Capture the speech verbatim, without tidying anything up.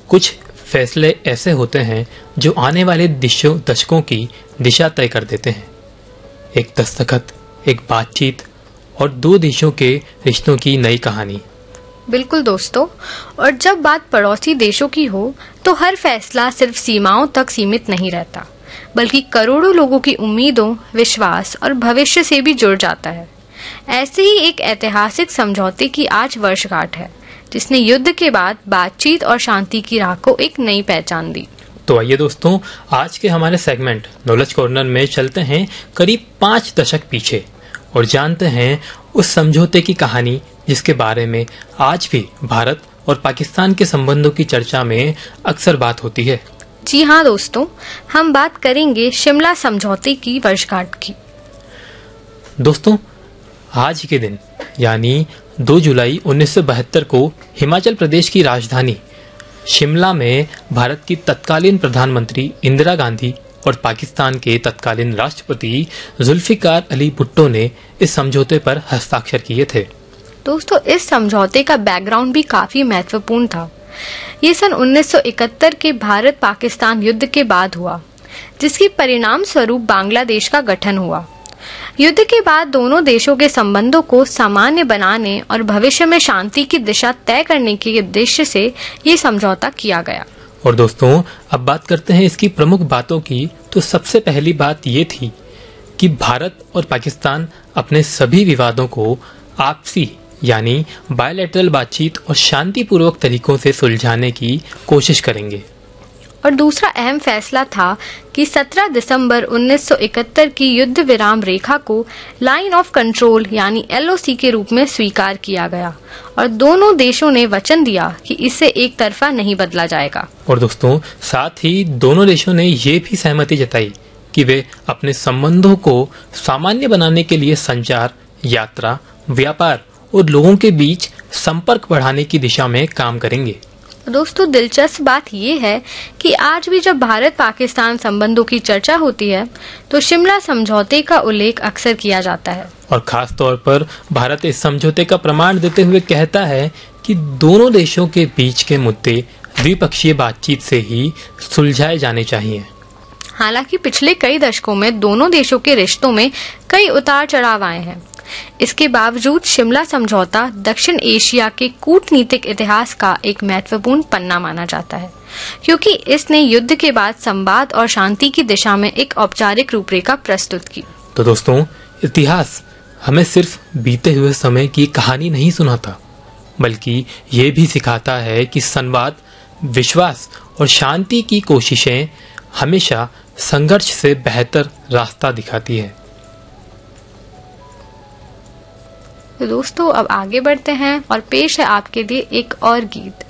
कुछ फैसले ऐसे होते हैं जो आने वाले दिशों दशकों की दिशा तय कर देते हैं। एक दस्तखत, एक बातचीत और दो देशों के रिश्तों की नई कहानी। बिल्कुल दोस्तों, और जब बात पड़ोसी देशों की हो तो हर फैसला सिर्फ सीमाओं तक सीमित नहीं रहता, बल्कि करोड़ों लोगों की उम्मीदों, विश्वास और भविष्य से भी जुड़ जाता है। ऐसे ही एक ऐतिहासिक समझौते की आज वर्षगांठ है, जिसने युद्ध के बाद बातचीत और शांति की राह को एक नई पहचान दी। तो आइए दोस्तों, आज के हमारे सेगमेंट नॉलेज कॉर्नर में चलते हैं करीब पाँच दशक पीछे और जानते हैं उस समझौते की कहानी जिसके बारे में आज भी भारत और पाकिस्तान के संबंधों की चर्चा में अक्सर बात होती है। जी हाँ दोस्तों, हम बात करेंगे शिमला समझौते की वर्षगांठ की। दोस्तों, आज के दिन यानी दो जुलाई उन्नीस सौ बहत्तर को हिमाचल प्रदेश की राजधानी शिमला में भारत की तत्कालीन प्रधानमंत्री इंदिरा गांधी और पाकिस्तान के तत्कालीन राष्ट्रपति जुल्फिकार अली भुट्टो ने इस समझौते पर हस्ताक्षर किए थे। दोस्तों, इस समझौते का बैकग्राउंड भी काफी महत्वपूर्ण था। ये सन उन्नीस सौ इकहत्तर के भारत पाकिस्तान युद्ध के बाद हुआ, जिसके परिणाम स्वरूप बांग्लादेश का गठन हुआ। युद्ध के बाद दोनों देशों के संबंधों को सामान्य बनाने और भविष्य में शांति की दिशा तय करने के उद्देश्य से ये समझौता किया गया। और दोस्तों, अब बात करते हैं इसकी प्रमुख बातों की। तो सबसे पहली बात ये थी कि भारत और पाकिस्तान अपने सभी विवादों को आपसी यानी बायलैटरल बातचीत और शांतिपूर्वक तरीकों से सुलझाने की कोशिश करेंगे। और दूसरा अहम फैसला था कि सत्रह दिसंबर उन्नीस सौ इकहत्तर की युद्ध विराम रेखा को लाइन ऑफ कंट्रोल यानी एल ओ सी के रूप में स्वीकार किया गया और दोनों देशों ने वचन दिया कि इसे एक तरफा नहीं बदला जाएगा। और दोस्तों, साथ ही दोनों देशों ने ये भी सहमति जताई कि वे अपने संबंधों को सामान्य बनाने के लिए संचार, यात्रा, व्यापार और लोगों के बीच संपर्क बढ़ाने की दिशा में काम करेंगे। दोस्तों, दिलचस्प बात यह है कि आज भी जब भारत पाकिस्तान संबंधों की चर्चा होती है तो शिमला समझौते का उल्लेख अक्सर किया जाता है। और खास तौर पर भारत इस समझौते का प्रमाण देते हुए कहता है कि दोनों देशों के बीच के मुद्दे द्विपक्षीय बातचीत से ही सुलझाए जाने चाहिए। हालांकि पिछले कई दशकों में दोनों देशों के रिश्तों में कई उतार चढ़ाव आए हैं। इसके बावजूद शिमला समझौता दक्षिण एशिया के कूटनीतिक इतिहास का एक महत्वपूर्ण पन्ना माना जाता है, क्योंकि इसने युद्ध के बाद संवाद और शांति की दिशा में एक औपचारिक रूपरेखा प्रस्तुत की। तो दोस्तों, इतिहास हमें सिर्फ बीते हुए समय की कहानी नहीं सुनाता, बल्कि ये भी सिखाता है कि संवाद, विश्वास और शांति की कोशिशें हमेशा संघर्ष से बेहतर रास्ता दिखाती है। तो दोस्तों, अब आगे बढ़ते हैं और पेश है आपके लिए एक और गीत।